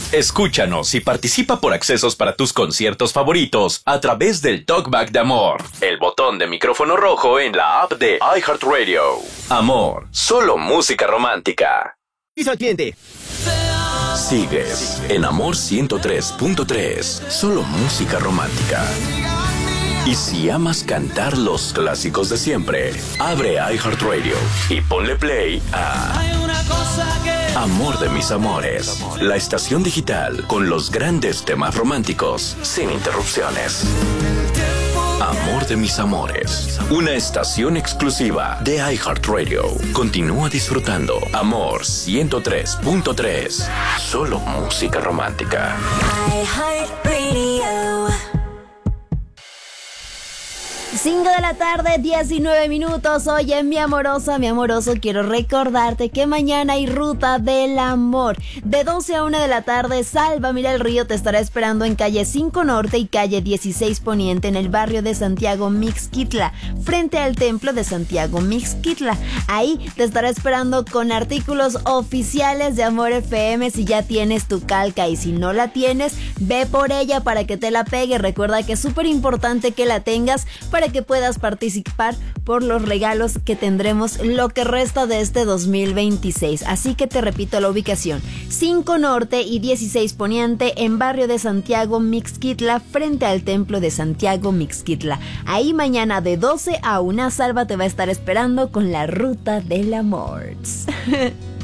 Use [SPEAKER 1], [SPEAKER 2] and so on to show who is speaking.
[SPEAKER 1] Escúchanos y participa por accesos para tus conciertos favoritos a través del Talkback de Amor, el botón de micrófono rojo en la app de iHeartRadio. Amor, solo música romántica.
[SPEAKER 2] Hizo al cliente.
[SPEAKER 1] Sigues en Amor 103.3, solo música romántica. Y si amas cantar los clásicos de siempre, abre iHeartRadio y ponle play a Amor de mis amores, la estación digital con los grandes temas románticos, sin interrupciones. Amor de mis amores, una estación exclusiva de iHeartRadio. Continúa disfrutando Amor 103.3, solo música romántica.
[SPEAKER 3] iHeartRadio. 5 de la tarde, 19 minutos. Oye, mi amorosa, mi amoroso, quiero recordarte que mañana hay Ruta del Amor. De 12 a 1 de la tarde, Salva Mira el Río te estará esperando en calle 5 Norte y calle 16 Poniente en el barrio de Santiago Mixquitla, frente al templo de Santiago Mixquitla. Ahí te estará esperando con artículos oficiales de Amor FM si ya tienes tu calca, y si no la tienes, ve por ella para que te la pegue. Recuerda que es súper importante que la tengas para que puedas participar por los regalos que tendremos lo que resta de este 2026. Así que te repito la ubicación: 5 Norte y 16 Poniente en barrio de Santiago Mixquitla, frente al templo de Santiago Mixquitla. Ahí mañana de 12 a 1 Salva te va a estar esperando con la Ruta del Amor.